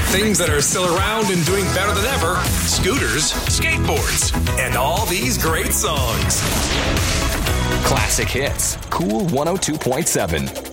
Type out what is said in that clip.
Things that are still around and doing better than ever. Scooters, skateboards, and all these great songs. Classic Hits. Cool 102.7.